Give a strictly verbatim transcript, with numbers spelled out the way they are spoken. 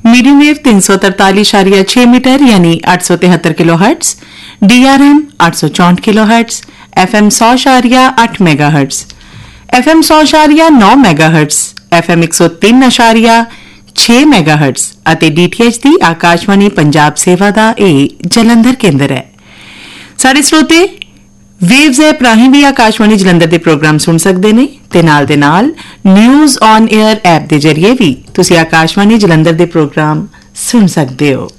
Medium wave तीन सौ तरतालीस आशारिया छह मीटर यानी आठ सौ तिहत्तर किलो हर्ट्स, डीआरएम आठ सौ चौंठ किलो हर्ट्स, एफएम सौ आशारिया आठ मेगा हर्ट्स, एफएम सौ आशारिया नौ मेगा हर्ट्स, एफएम एक सौ तीन आशारिया छह मेगा हर्ट्स ਅਤੇ ਡੀਟੀਐਚ ਦੀ ਆਕਾਸ਼ਵਾਣੀ ਪੰਜਾਬ ਸੇਵਾ ਦਾ ਇਹ ਜਲੰਧਰ ਕੇਂਦਰ ਹੈ। ਸਾਡੇ ਸਰੋਤੇ ਵੇਵਜ਼ ਐਪ ਰਾਹੀਂ ਵੀ ਆਕਾਸ਼ਵਾਣੀ ਜਲੰਧਰ ਦੇ ਪ੍ਰੋਗਰਾਮ ਸੁਣ ਸਕਦੇ ਨੇ ਤੇ ਨਾਲ ਦੇ ਨਾਲ ਨਿਊਜ਼ ਔਨ 에ਅਰ ਐਪ ਦੇ ਜ਼ਰੀਏ ਵੀ ਤੁਸੀਂ ਆਕਾਸ਼ਵਾਣੀ ਜਲੰਧਰ ਦੇ ਪ੍ਰੋਗਰਾਮ ਸੁਣ ਸਕਦੇ ਹੋ।